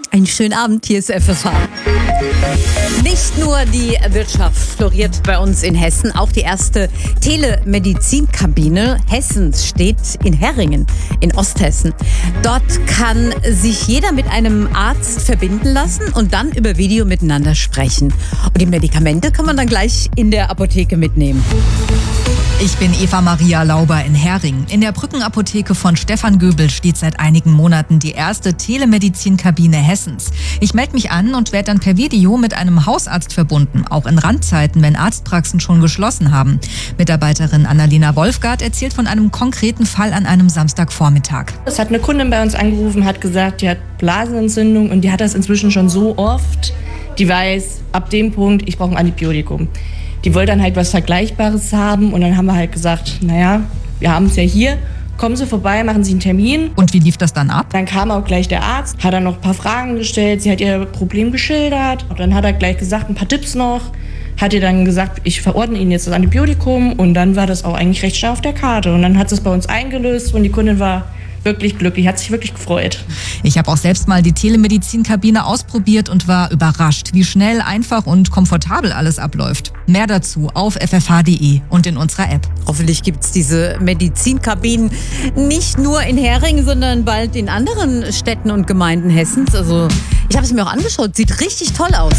Einen schönen Abend, hier ist FFH. Nicht nur die Wirtschaft floriert bei uns in Hessen, auch die erste Telemedizinkabine Hessens steht in Herringen in Osthessen. Dort kann sich jeder mit einem Arzt verbinden lassen und dann über Video miteinander sprechen. Und die Medikamente kann man dann gleich in der Apotheke mitnehmen. Ich bin Eva Maria Lauber in Hering. In der Brückenapotheke von Stefan Göbel steht seit einigen Monaten die erste Telemedizinkabine Hessens. Ich melde mich an und werde dann per Video mit einem Hausarzt verbunden, auch in Randzeiten, wenn Arztpraxen schon geschlossen haben. Mitarbeiterin Annalena Wolfgart erzählt von einem konkreten Fall an einem Samstagvormittag. Es hat eine Kundin bei uns angerufen, hat gesagt, die hat Blasenentzündung und die hat das inzwischen schon so oft. Die weiß, ab dem Punkt, ich brauche ein Antibiotikum. Die wollte dann halt was Vergleichbares haben und dann haben wir halt gesagt, naja, wir haben es ja hier, kommen Sie vorbei, machen Sie einen Termin. Und wie lief das dann ab? Dann kam auch gleich der Arzt, hat dann noch ein paar Fragen gestellt, sie hat ihr Problem geschildert. Und dann hat er gleich gesagt, ein paar Tipps noch, hat ihr dann gesagt, ich verordne Ihnen jetzt das Antibiotikum und dann war das auch eigentlich recht schnell auf der Karte. Und dann hat es bei uns eingelöst und die Kundin war wirklich glücklich, hat sich wirklich gefreut. Ich habe auch selbst mal die Telemedizinkabine ausprobiert und war überrascht, wie schnell, einfach und komfortabel alles abläuft. Mehr dazu auf ffh.de und in unserer App. Hoffentlich gibt es diese Medizinkabinen nicht nur in Heringen, sondern bald in anderen Städten und Gemeinden Hessens. Also ich habe es mir auch angeschaut, sieht richtig toll aus.